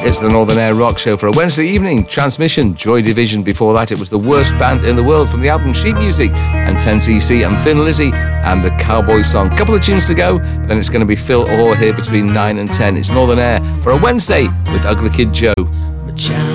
It's the Northern Air Rock Show for a Wednesday evening. Transmission, Joy Division. Before that, it was the worst band in the world from the album Sheet Music, and 10cc and Thin Lizzy and the Cowboy Song. Couple of tunes to go, then it's going to be Phil Orr here between 9 and 10. It's Northern Air for a Wednesday with Ugly Kid Joe.